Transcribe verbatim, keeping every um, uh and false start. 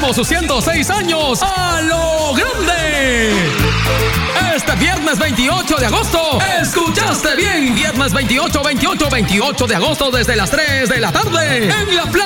celebramos sus ciento seis años a lo grande. Este viernes veintiocho de agosto, escuchaste bien, viernes veintiocho, veintiocho, veintiocho de agosto desde las tres de la tarde en la plaza